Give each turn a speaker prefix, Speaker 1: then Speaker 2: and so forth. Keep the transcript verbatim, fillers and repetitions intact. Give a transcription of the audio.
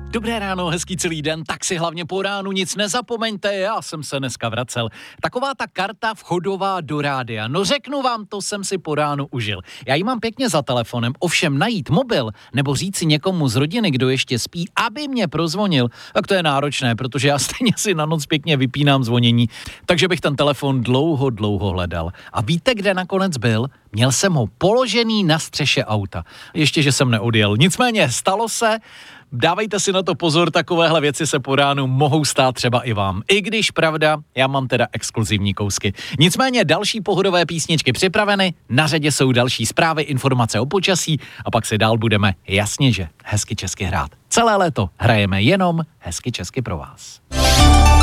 Speaker 1: Dobré ráno, hezký celý den, tak si hlavně po ránu nic nezapomeňte, já jsem se dneska vracel. Taková ta karta vchodová do rádia, no řeknu vám, to jsem si po ránu užil. Já ji mám pěkně za telefonem, ovšem najít mobil nebo říci někomu z rodiny, kdo ještě spí, aby mě prozvonil, tak to je náročné, protože já stejně si na noc pěkně vypínám zvonění, takže bych ten telefon dlouho, dlouho hledal. A víte, kde nakonec byl? Měl jsem ho položený na střeše auta. Ještě, že jsem neodjel. Nicméně stalo se. Dávejte si na to pozor, takovéhle věci se po ránu mohou stát třeba i vám. I když pravda, já mám teda exkluzivní kousky. Nicméně další pohodové písničky připraveny, na řadě jsou další zprávy, informace o počasí a pak si dál budeme jasně, že hezky česky hrát. Celé léto hrajeme jenom hezky česky pro vás.